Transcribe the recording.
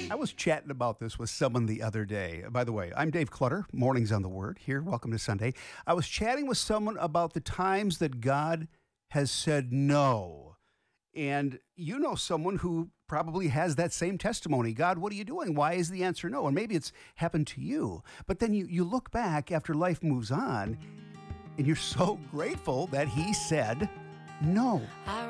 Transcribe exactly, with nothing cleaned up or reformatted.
I was chatting about this with someone the other day. By the way, I'm Dave Clutter, Mornings on the Word here. Welcome to Sunday. I was chatting with someone about the times that God has said no. And you know someone who probably has that same testimony. God, what are you doing? Why is the answer no? And maybe it's happened to you. But then you, you look back after life moves on, and you're so grateful that he said no.